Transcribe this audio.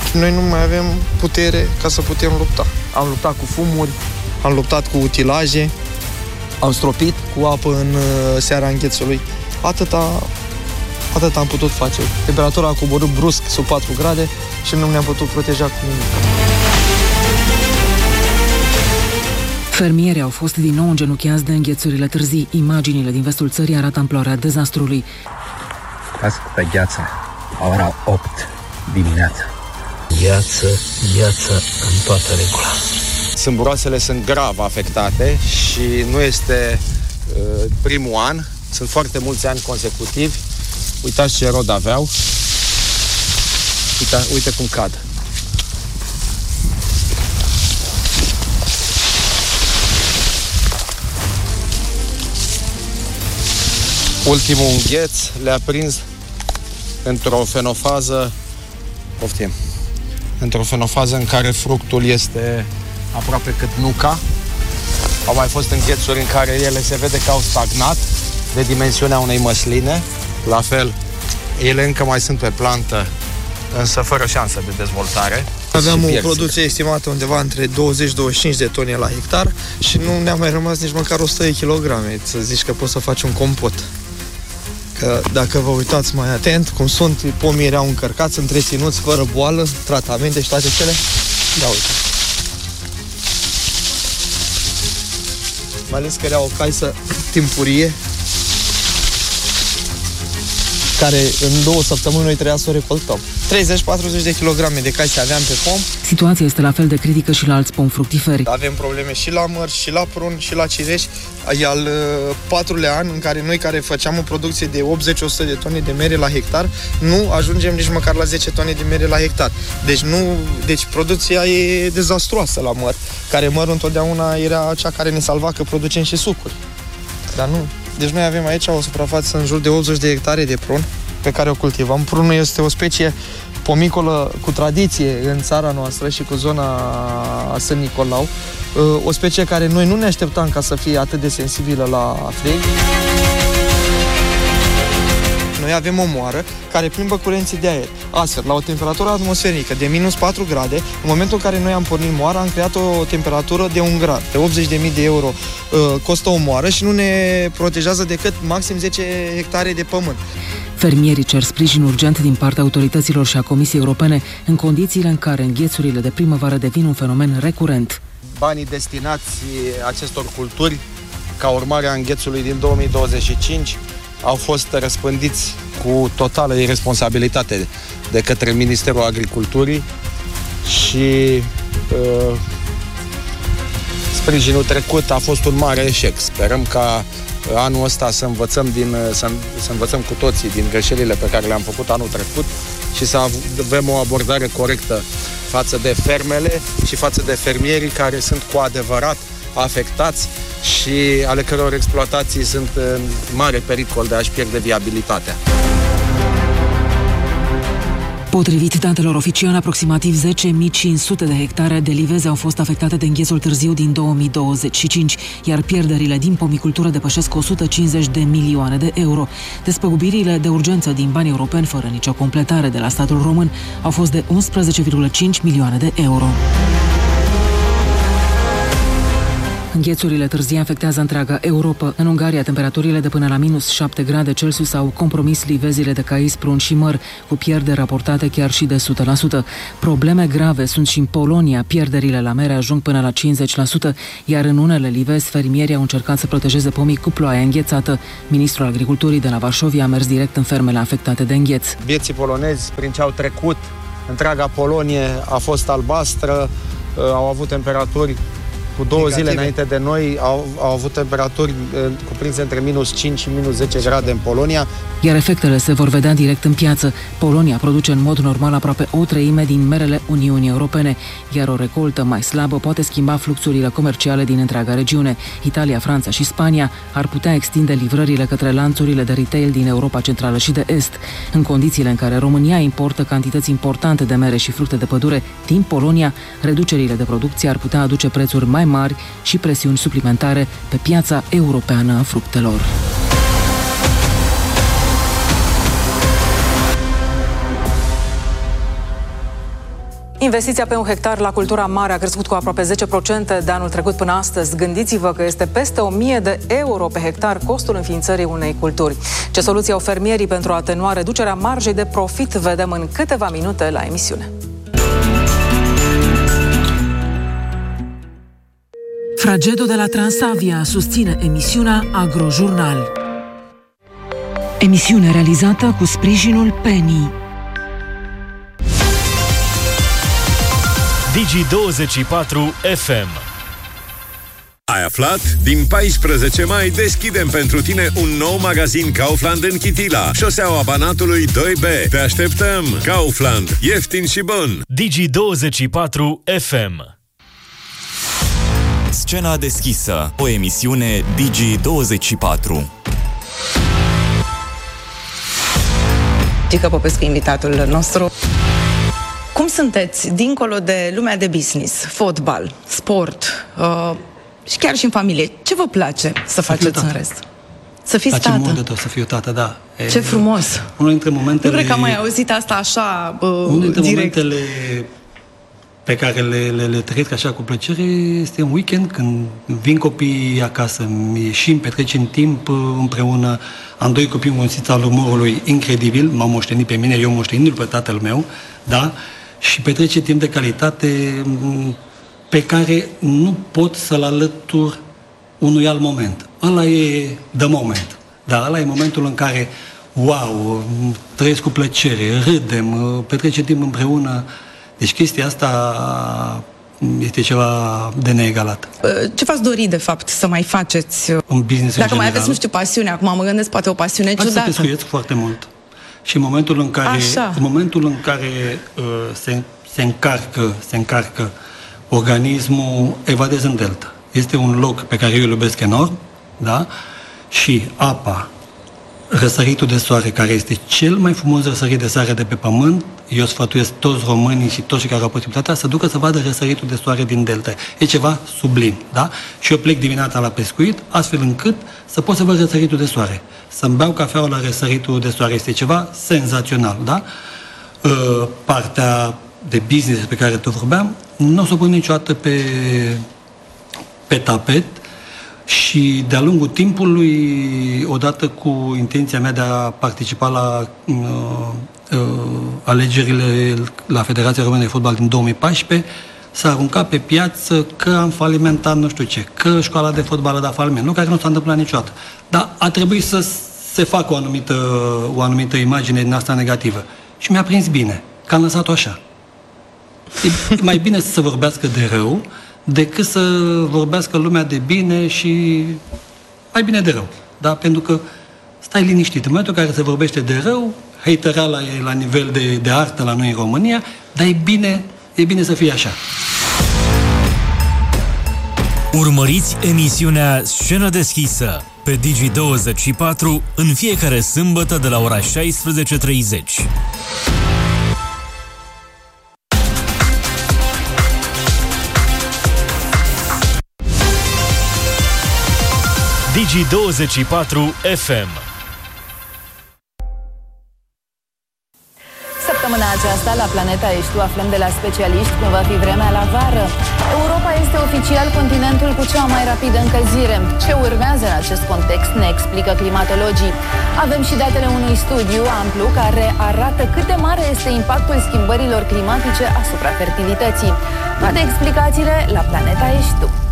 Noi nu mai avem putere ca să putem lupta. Am luptat cu fumuri, am luptat cu utilaje, am stropit cu apă în seara înghețului. Atâta am putut face. Temperatura a coborât brusc sub 4 grade și nu ne-am putut proteja cu nimic. Fermierii au fost din nou îngenuchiați de înghețurile târzii. Imaginile din vestul țării arată amploarea dezastrului. Casc pe gheață, la ora 8 dimineața. Gheață în toată regula. Sâmburoasele sunt grav afectate și nu este primul an. Sunt foarte mulți ani consecutivi. Uitați ce rod aveau. Uite cum cad. Ultimul îngheț le-a prins într-o fenofază, într-o fenofază în care fructul este aproape cât nuca. Au mai fost înghețuri în care ele se vede că au stagnat de dimensiunea unei măsline. La fel, ele încă mai sunt pe plantă, însă fără șansă de dezvoltare. Aveam o producție estimată undeva între 20-25 de tone la hectar și nu ne-a mai rămas nici măcar 100 de kilograme. Să zici că poți să faci un compot. Că dacă vă uitați mai atent cum sunt, pomii erau încărcați, întreținuți, fără boală, tratamente și toate cele. Da, uite. Mai ales că era o caisă timpurie care în 2 săptămâni noi trebuia să o recoltăm. 30-40 de kilograme de caise aveam pe pom. Situația este la fel de critică și la alți pom fructiferi. Avem probleme și la măr, și la prun, și la cireș. E al 4-lea an în care noi, care făceam o producție de 80-100 de tone de mere la hectar, nu ajungem nici măcar la 10 tone de mere la hectar. Deci producția e dezastruoasă la măr, care mărul întotdeauna era cea care ne salva, că producem și sucuri. Dar nu. Deci noi avem aici o suprafață în jur de 80 de hectare de prun pe care o cultivăm. Prunul este o specie pomicolă cu tradiție în țara noastră și cu zona Sân Nicolau. O specie care noi nu ne așteptam ca să fie atât de sensibilă la frig. Noi avem o moară care plimbă curenții de aer. Astfel, la o temperatură atmosferică de minus 4 grade, în momentul în care noi am pornit moara, am creat o temperatură de 1 grad. De 80.000 de euro costă o moară și nu ne protejează decât maxim 10 hectare de pământ. Fermierii cer sprijin urgent din partea autorităților și a Comisiei Europene în condițiile în care înghețurile de primăvară devin un fenomen recurent. Banii destinați acestor culturi, ca urmare a înghețului din 2025, au fost răspândiți cu totală irresponsabilitate de către Ministerul Agriculturii și sprijinul trecut a fost un mare eșec. Sperăm ca anul ăsta să învățăm cu toții din greșelile pe care le-am făcut anul trecut și să avem o abordare corectă față de fermele și față de fermierii care sunt cu adevărat afectați și ale căror exploatații sunt în mare pericol de a-și pierde viabilitatea. Potrivit datelor oficiale, aproximativ 10.500 de hectare de liveze au fost afectate de înghețul târziu din 2025, iar pierderile din pomicultură depășesc 150 de milioane de euro. Despăgubirile de urgență din bani europeni, fără nicio completare de la statul român, au fost de 11,5 milioane de euro. Înghețurile târzii afectează întreaga Europa. În Ungaria, temperaturile de până la minus 7 grade Celsius au compromis livezile de cais, prun și măr, cu pierderi raportate chiar și de 100%. Probleme grave sunt și în Polonia. Pierderile la mere ajung până la 50%, iar în unele livezi, fermierii au încercat să protejeze pomii cu ploaia înghețată. Ministrul Agriculturii de la Varsovia a mers direct în fermele afectate de îngheț. Bieții polonezi, prin ce au trecut, întreaga Polonie a fost albastră, au avut temperaturi cu 2 zile înainte de noi, au avut temperaturi cuprinse între minus 5 și minus 10 grade în Polonia. Iar efectele se vor vedea direct în piață. Polonia produce în mod normal aproape o treime din merele Uniunii Europene, iar o recoltă mai slabă poate schimba fluxurile comerciale din întreaga regiune. Italia, Franța și Spania ar putea extinde livrările către lanțurile de retail din Europa Centrală și de Est. În condițiile în care România importă cantități importante de mere și fructe de pădure din Polonia, reducerile de producție ar putea aduce prețuri mai mari și presiuni suplimentare pe piața europeană a fructelor. Investiția pe un hectar la cultura mare a crescut cu aproape 10% de anul trecut până astăzi. Gândiți-vă că este peste 1000 de euro pe hectar costul înființării unei culturi. Ce soluții au fermierii pentru a atenua reducerea marjei de profit vedem în câteva minute la emisiune. Fragedo de la Transavia susține emisiunea Agrojurnal. Emisiune realizată cu sprijinul Penny. Digi24 FM. Ai aflat? Din 14 mai deschidem pentru tine un nou magazin Kaufland în Chitila, șoseaua Banatului 2B. Te așteptăm! Kaufland. Ieftin și bun! Digi24 FM. Scena deschisă. O emisiune Digi24. Gică Popescu, invitatul nostru. Cum sunteți, dincolo de lumea de business, fotbal, sport și chiar și în familie? Ce vă place să faceți în rest? Să fiți tată? Mult de tot să fiu tată, da. Ce frumos! Unul dintre momentele... Nu cred că am mai auzit asta așa unul dintre direct. Momentele pe care le trăiesc așa cu plăcere este un weekend când vin copiii acasă, ieșim, petrecem timp împreună. Am doi copii, un simț al umorului incredibil, m-au moștenit pe mine, eu moștenindu-l pe tatăl meu, da? Și petrece timp de calitate pe care nu pot să-l alătur unui alt moment. Ăla e the moment. Da, ăla e momentul în care, wow, trăiesc cu plăcere, râdem, petrecem timp împreună. Deci chestia asta este ceva de neegalat. Ce v-ați dori, de fapt, să mai faceți? Un business Dacă mai aveți, nu știu, pasiune, acum mă gândesc, poate o pasiune ciudată. Să pescuiesc foarte mult. Și în momentul în care se încarcă organismul, evadez în delta. Este un loc pe care eu îl iubesc enorm, da? Și apa, răsăritul de soare, care este cel mai frumos răsărit de soare de pe pământ, eu sfătuiesc toți românii și toți cei care au posibilitatea să ducă să vadă răsăritul de soare din delta. E ceva sublim, da? Și eu plec dimineața la pescuit, astfel încât să pot să văd răsăritul de soare. Să-mi beau cafeaua la răsăritul de soare. Este ceva senzațional, da? Partea de business pe care tu vorbeam, nu o să o pun niciodată pe tapet. Și de-a lungul timpului, odată cu intenția mea de a participa la alegerile la Federația Română de Fotbal din 2014, s-a aruncat pe piață că am falimentat nu știu ce, că școala de fotbal a dat faliment, lucru care nu s-a întâmplat niciodată. Dar a trebuit să se facă o anumită imagine din asta negativă. Și mi-a prins bine, că am lăsat-o așa. E mai bine să se vorbească de rău decât să vorbească lumea de bine și mai bine de rău. Da? Pentru că stai liniștit. În momentul în care se vorbește de rău, haterala e la nivel de artă la noi în România, dar e bine să fie așa. Urmăriți emisiunea Scenă deschisă pe Digi24 în fiecare sâmbătă de la ora 16:30. Digi24 FM. Săptămâna aceasta, la Planeta Ești Tu, aflăm de la specialiști cum va fi vremea la vară. Europa este oficial continentul cu cea mai rapidă încălzire. Ce urmează în acest context ne explică climatologii. Avem și datele unui studiu amplu care arată cât de mare este impactul schimbărilor climatice asupra fertilității. Toate explicațiile la Planeta Ești Tu.